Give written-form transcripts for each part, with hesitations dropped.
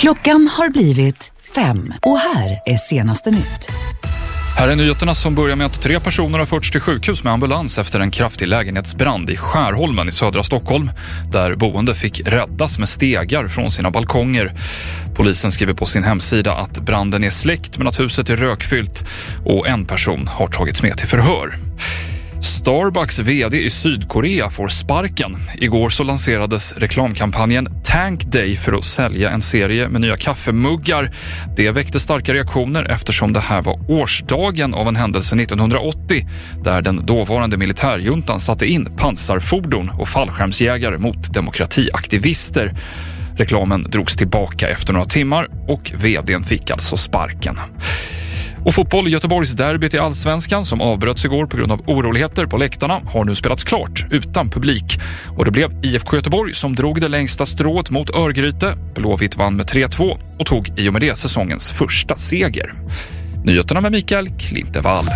Klockan har blivit 5 och här är senaste nytt. Här är nyheterna som börjar med att 3 personer har förts till sjukhus med ambulans efter en kraftig lägenhetsbrand i Skärholmen i södra Stockholm, där boende fick räddas med stegar från sina balkonger. Polisen skriver på sin hemsida att branden är släckt men att huset är rökfyllt och en person har tagits med till förhör. Starbucks vd i Sydkorea får sparken. Igår så lanserades reklamkampanjen Tank Day för att sälja en serie med nya kaffemuggar. Det väckte starka reaktioner eftersom det här var årsdagen av en händelse 1980 där den dåvarande militärjuntan satte in pansarfordon och fallskärmsjägare mot demokratiaktivister. Reklamen drogs tillbaka efter några timmar och vdn fick alltså sparken. Och fotboll, Göteborgs derbyt i Allsvenskan som avbröts igår på grund av oroligheter på läktarna har nu spelats klart utan publik. Och det blev IFK Göteborg som drog det längsta strået mot Örgryte. Blåvitt vann med 3-2 och tog i och med det säsongens första seger. Nyheterna med Mikael Klintevall.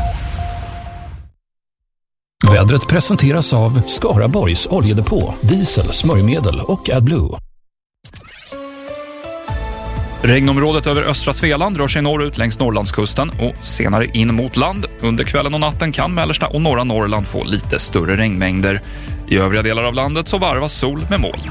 Vädret presenteras av Skaraborgs oljedepå, diesel, smörjmedel och AdBlue. Regnområdet över östra Svealand rör sig norrut längs Norrlandskusten och senare in mot land. Under kvällen och natten kan mellersta och norra Norrland få lite större regnmängder. I övriga delar av landet så varvas sol med moln.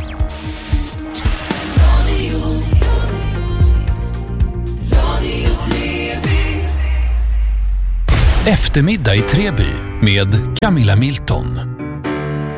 Eftermiddag i Treby med Camilla Milton.